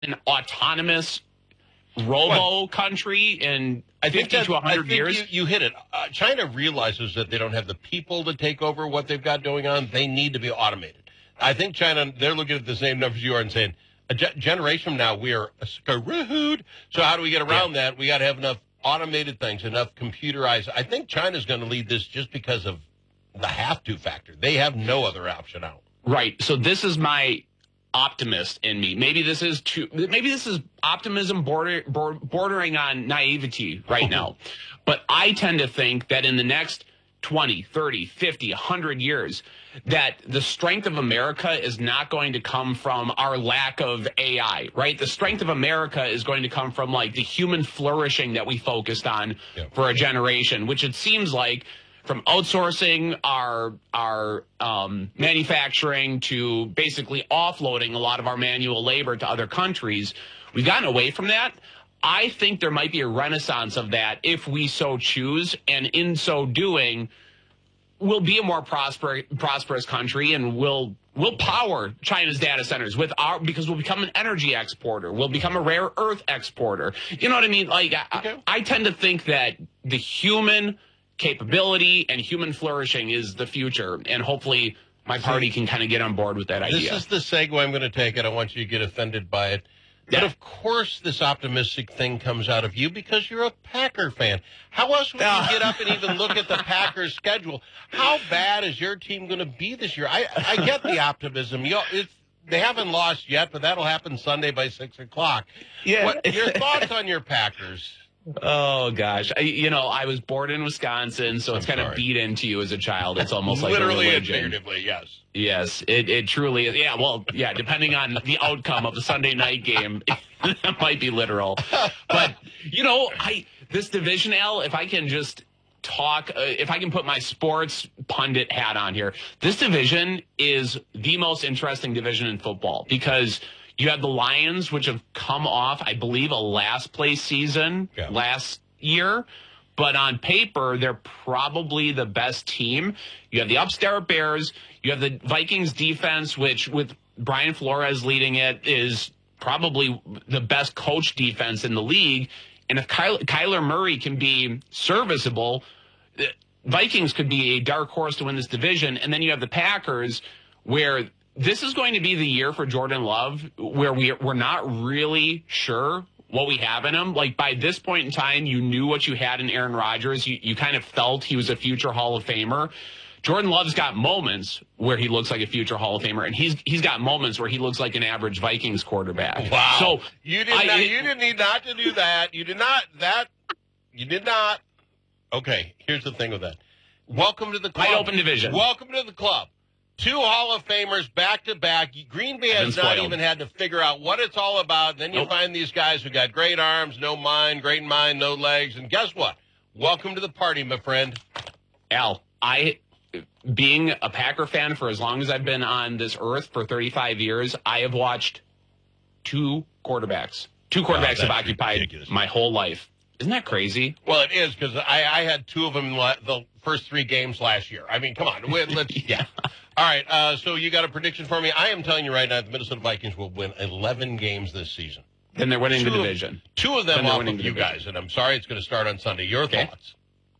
an autonomous robo country in 50 to 100 years? You hit it. China realizes that they don't have the people to take over what they've got going on. They need to be automated. I think China, they're looking at the same numbers you are and saying, a generation from now, we are screwed. So how do we get around that? We got to have enough automated things, enough computerized. I think China's going to lead this just because of the have-to factor. They have no other option out. Right. So this is my optimist in me. Maybe this is optimism bordering on naivety right now. But I tend to think that in the next 20, 30, 50, 100 years, that the strength of America is not going to come from our lack of AI, right? The strength of America is going to come from like the human flourishing that we focused on for a generation, which it seems like from outsourcing our manufacturing to basically offloading a lot of our manual labor to other countries, we've gotten away from that. I think there might be a renaissance of that if we so choose, and in so doing, we'll be a more prosperous country, and we'll power China's data centers because we'll become an energy exporter. We'll become a rare earth exporter. You know what I mean? Like I tend to think that the human capability and human flourishing is the future, and hopefully my party can kind of get on board with that idea. This is the segue I'm going to take. I don't want you to get offended by it. But, of course, this optimistic thing comes out of you because you're a Packer fan. How else would you get up and even look at the Packers' schedule? How bad is your team going to be this year? I get the optimism. They haven't lost yet, but that'll happen Sunday by 6 o'clock. Yeah. Your thoughts on your Packers? Oh, gosh. I was born in Wisconsin, so it's kind of beat into you as a child. It's almost like literally a and religion. figuratively, yes. Yes, it truly is. Yeah, well, yeah, depending on the outcome of the Sunday night game, that might be literal. But, this division, Al, if I can just talk, if I can put my sports pundit hat on here, this division is the most interesting division in football because you have the Lions, which have come off, I believe, a last place season last year. But on paper, they're probably the best team. You have the upstart Bears. You have the Vikings defense, which with Brian Flores leading it is probably the best coach defense in the league. And if Kyler Murray can be serviceable, Vikings could be a dark horse to win this division. And then you have the Packers, where this is going to be the year for Jordan Love, where we're not really sure what we have in him. Like, by this point in time, you knew what you had in Aaron Rodgers. You kind of felt he was a future Hall of Famer. Jordan Love's got moments where he looks like a future Hall of Famer, and he's got moments where he looks like an average Vikings quarterback. Wow. So you did need not to do that. You did not. Okay, here's the thing with that. Welcome to the club. Wide open division. Welcome to the club. 2 Hall of Famers back-to-back. Green Bay has not even had to figure out what it's all about. Then you find these guys who got great arms, great mind, no legs. And guess what? Welcome to the party, my friend. Al, being a Packer fan for as long as I've been on this earth, for 35 years, I have watched 2 quarterbacks. 2 quarterbacks have occupied ridiculous. My whole life. Isn't that crazy? Well, it is, because I had 2 of them the first 3 games last year. I mean, come on. Yeah. All right, so you got a prediction for me? I am telling you right now, the Minnesota Vikings will win 11 games this season. Then they're winning the division. 2 of them off of you guys, and I'm sorry it's going to start on Sunday. Your thoughts?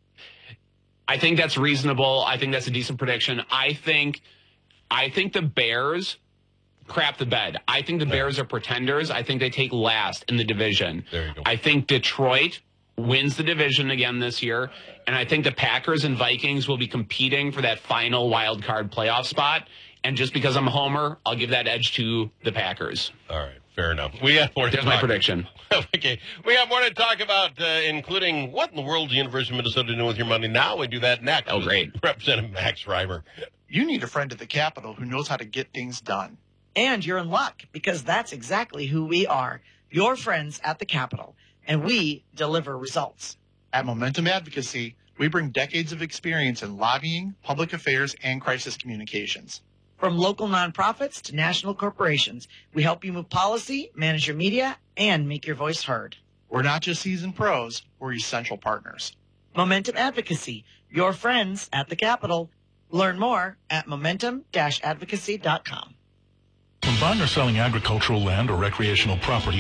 I think that's reasonable. I think that's a decent prediction. I think the Bears crap the bed. I think the Bears are pretenders. I think they take last in the division. There you go. I think Detroit wins the division again this year, and I think the Packers and Vikings will be competing for that final wild card playoff spot. And just because I'm a homer, I'll give that edge to the Packers. All right, fair enough. We have more to There's my prediction. Okay, we have more to talk about, including what in the world is the University of Minnesota doing with your money now. We do that next. Oh, great. Representative Max Reimer. You need a friend at the Capitol who knows how to get things done. And you're in luck, because that's exactly who we are, your friends at the Capitol. And we deliver results. At Momentum Advocacy, we bring decades of experience in lobbying, public affairs, and crisis communications. From local nonprofits to national corporations, we help you move policy, manage your media, and make your voice heard. We're not just seasoned pros, we're essential partners. Momentum Advocacy, your friends at the Capitol. Learn more at momentum-advocacy.com. When buying or selling agricultural land or recreational property,